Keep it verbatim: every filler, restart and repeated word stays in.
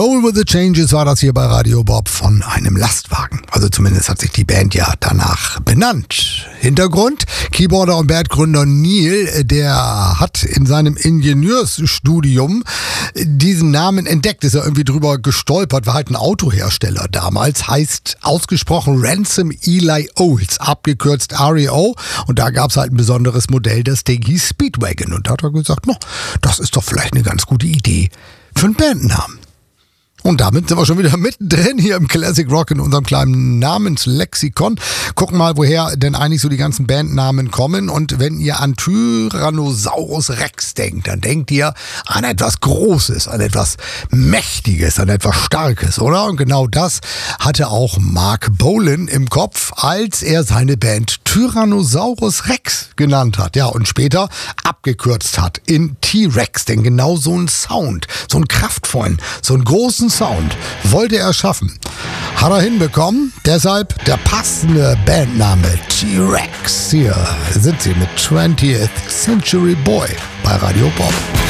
Roll with the Changes war das hier bei Radio Bob von einem Lastwagen. Also zumindest hat sich die Band ja danach benannt. Hintergrund, Keyboarder und Bandgründer Neil, der hat in seinem Ingenieursstudium diesen Namen entdeckt, ist er irgendwie drüber gestolpert, war halt ein Autohersteller damals, heißt ausgesprochen Ransom Eli Olds, abgekürzt R E O, und da gab es halt ein besonderes Modell, das Ding hieß Speedwagon, und da hat er gesagt, no, das ist doch vielleicht eine ganz gute Idee für einen Bandnamen. Und damit sind wir schon wieder mittendrin hier im Classic Rock in unserem kleinen Namenslexikon. Gucken mal, woher denn eigentlich so die ganzen Bandnamen kommen. Und wenn ihr an Tyrannosaurus Rex denkt, dann denkt ihr an etwas Großes, an etwas Mächtiges, an etwas Starkes, oder? Und genau das hatte auch Mark Bolan im Kopf, als er seine Band Tyrannosaurus Rex genannt hat. Ja, und später abgekürzt hat in T-Rex. Denn genau so einen Sound, so einen kraftvollen, so einen großen Sound wollte er schaffen. Hat er hinbekommen, deshalb der passende Bandname T-Rex. Hier sind sie mit twentieth Century Boy bei Radio Bob.